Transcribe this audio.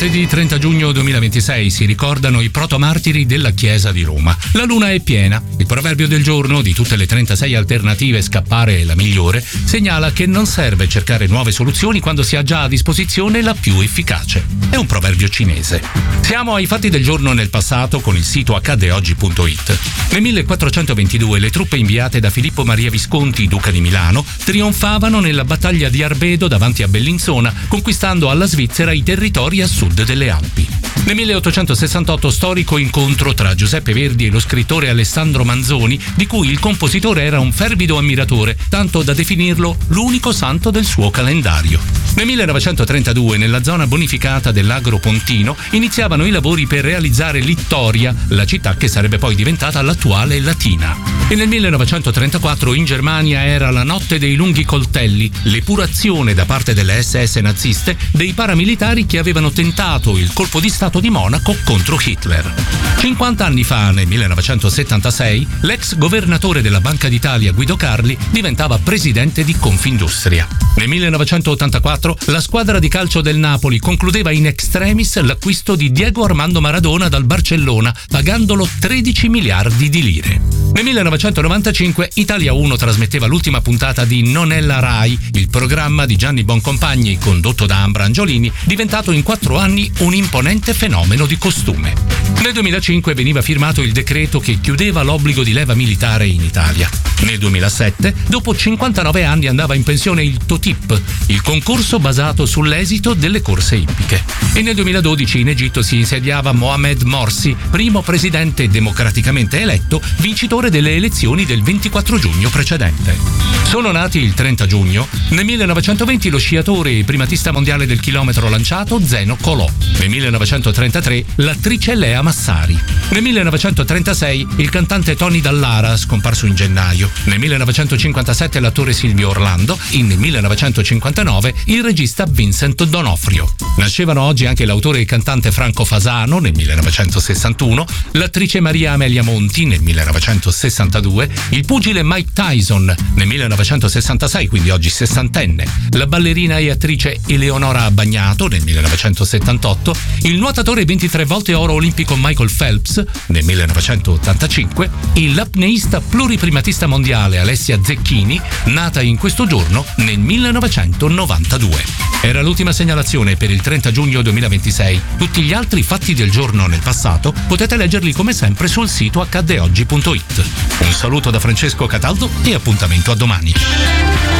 Martedì 30 giugno 2026 si ricordano i protomartiri della Chiesa di Roma. La luna è piena. Il proverbio del giorno, di tutte le 36 alternative scappare è la migliore, segnala che non serve cercare nuove soluzioni quando si ha già a disposizione la più efficace. È un proverbio cinese. Siamo ai fatti del giorno nel passato con il sito accaddeoggi.it. Nel 1422 le truppe inviate da Filippo Maria Visconti, duca di Milano, trionfavano nella battaglia di Arbedo davanti a Bellinzona, conquistando alla Svizzera i territori a sud delle Alpi. Nel 1868 storico incontro tra Giuseppe Verdi e lo scrittore Alessandro Manzoni, di cui il compositore era un fervido ammiratore, tanto da definirlo l'unico santo del suo calendario. Nel 1932, nella zona bonificata dell'Agro Pontino, iniziavano i lavori per realizzare Littoria, la città che sarebbe poi diventata l'attuale Latina. E nel 1934 in Germania era la notte dei lunghi coltelli, l'epurazione da parte delle SS naziste dei paramilitari che avevano tentato il colpo di Stato di Monaco contro Hitler. 50 anni fa, nel 1976, l'ex governatore della Banca d'Italia Guido Carli diventava presidente di Confindustria. Nel 1984 la squadra di calcio del Napoli concludeva in extremis l'acquisto di Diego Armando Maradona dal Barcellona, pagandolo 13 miliardi di lire. Nel 1995 Italia 1 trasmetteva l'ultima puntata di Non è la Rai, il programma di Gianni Boncompagni condotto da Ambra Angiolini, diventato in 4 anni un imponente fenomeno di costume. Nel 2005 veniva firmato il decreto che chiudeva l'obbligo di leva militare in Italia. Nel 2007, dopo 59 anni, andava in pensione il TOTIP, il concorso basato sull'esito delle corse ippiche. E nel 2012 in Egitto si insediava Mohamed Morsi, primo presidente democraticamente eletto, vincitore delle elezioni del 24 giugno precedente. Sono nati il 30 giugno, nel 1920 lo sciatore e primatista mondiale del chilometro lanciato Zeno Colò. Nel 1933 l'attrice Lea Massari. Nel 1936 il cantante Tony Dallara, scomparso in gennaio. Nel 1957 l'attore Silvio Orlando. Nel 1959 il regista Vincent D'Onofrio. Nascevano oggi anche l'autore e cantante Franco Fasano nel 1961, l'attrice Maria Amelia Monti nel 1962, il pugile Mike Tyson nel 1966, quindi oggi sessantenne, la ballerina e attrice Eleonora Bagnato nel 1978, il nuotatore 23 volte oro olimpico Michael Phelps nel 1985 e l'apneista pluriprimatista mondiale Alessia Zecchini, nata in questo giorno nel 1992. Era l'ultima segnalazione per il 30 giugno 2026. Tutti gli altri fatti del giorno nel passato potete leggerli come sempre sul sito accaddeoggi.it. Un saluto da Francesco Cataldo e appuntamento a domani.